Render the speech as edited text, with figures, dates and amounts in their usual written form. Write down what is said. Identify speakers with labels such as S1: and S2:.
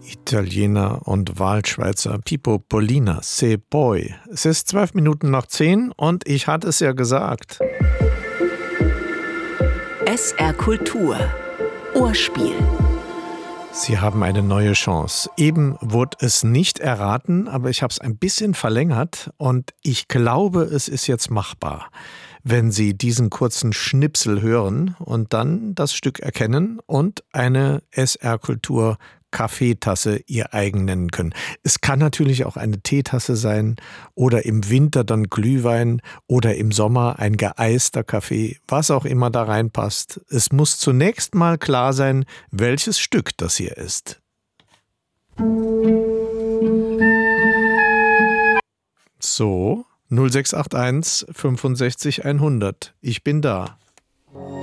S1: Italiener und Wahlschweizer Pippo Polina, Se Poi. Es ist 12 Minuten nach 10 und ich hatte es ja gesagt.
S2: SR Kultur. Ohrspiel.
S1: Sie haben eine neue Chance. Eben wurde es nicht erraten, aber ich habe es ein bisschen verlängert und ich glaube, es ist jetzt machbar, wenn Sie diesen kurzen Schnipsel hören und dann das Stück erkennen und eine SR Kultur Kaffeetasse Ihr eigen nennen können. Es kann natürlich auch eine Teetasse sein oder im Winter dann Glühwein oder im Sommer ein geeister Kaffee, was auch immer da reinpasst. Es muss zunächst mal klar sein, welches Stück das hier ist. So, 0681 65 100. Ich bin da.